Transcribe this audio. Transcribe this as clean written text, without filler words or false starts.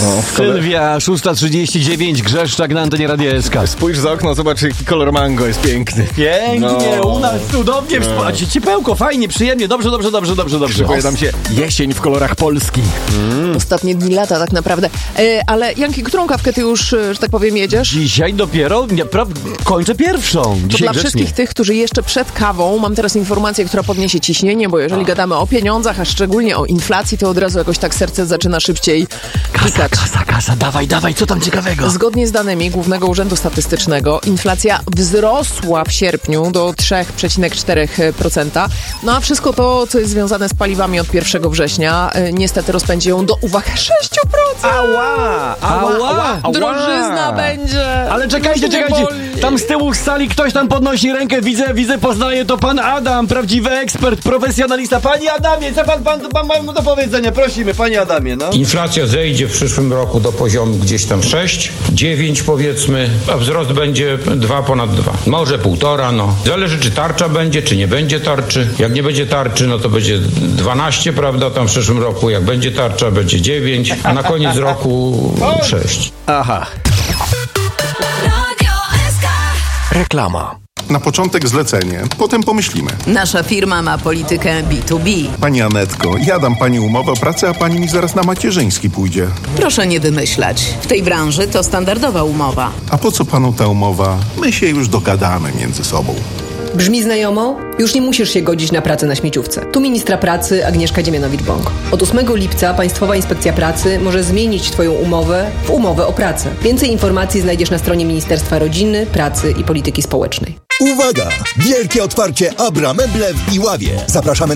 Sylwia, 6:39, Grzeszczak na antenie Radia SK. Spójrz za okno, zobacz, jaki kolor mango jest piękny. Pięknie, u nas cudownie, ciepełko, fajnie, przyjemnie, dobrze. Szykuje nam się jesień w kolorach Polski. Ostatnie dni lata tak naprawdę. Ale Janki, którą kawkę ty już, że tak powiem, jedziesz? Dzisiaj dopiero kończę pierwszą. To Dzisiaj dla wszystkich tych, którzy jeszcze przed kawą, mam teraz informację, która podniesie ciśnienie, bo jeżeli gadamy o pieniądzach, a szczególnie o inflacji, to od razu jakoś tak serce zaczyna szybciej pikać. Kasa, dawaj, co tam ciekawego? Zgodnie z danymi Głównego Urzędu Statystycznego inflacja wzrosła w sierpniu do 3,4%. No a wszystko to, co jest związane z paliwami od 1 września, niestety rozpędzi ją do, uwaga, 6%! Ała! Drożyzna będzie! Ale czekajcie, tam z tyłu z sali ktoś tam podnosi rękę, widzę, poznaję, to pan Adam, prawdziwy ekspert, profesjonalista. Panie Adamie, co pan ma do powiedzenia? Prosimy, panie Adamie, no. Inflacja zejdzie w przyszłym roku do poziomu gdzieś tam 6, 9 powiedzmy, a wzrost będzie 2, ponad 2. Może 1,5, no. Zależy, czy tarcza będzie, czy nie będzie tarczy. Jak nie będzie tarczy, no to będzie 12, prawda, tam w przyszłym roku. Jak będzie tarcza, będzie 9, a na koniec roku 6. Aha. Reklama. Na początek zlecenie, potem pomyślimy. Nasza firma ma politykę B2B. Pani Anetko, ja dam pani umowę o pracę, a pani mi zaraz na macierzyński pójdzie. Proszę nie wymyślać. W tej branży to standardowa umowa. A po co panu ta umowa? My się już dogadamy między sobą. Brzmi znajomo? Już nie musisz się godzić na pracę na śmieciówce. Tu ministra pracy Agnieszka Dziemianowicz-Bąk. Od 8 lipca Państwowa Inspekcja Pracy może zmienić Twoją umowę w umowę o pracę. Więcej informacji znajdziesz na stronie Ministerstwa Rodziny, Pracy i Polityki Społecznej. Uwaga! Wielkie otwarcie Abra Meble w Iławie. Zapraszamy